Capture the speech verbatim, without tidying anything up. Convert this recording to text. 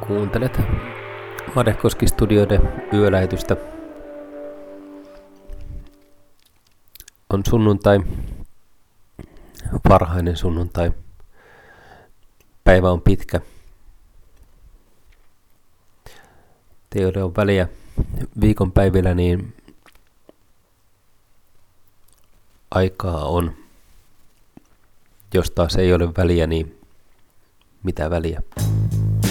Kuuntelet Madekoski-studioiden yölähetystä. On sunnuntai, varhainen sunnuntai. Päivä on pitkä. Teille on väliä viikonpäivillä, niin aikaa on. Jos taas ei ole väliä, niin mitä väliä?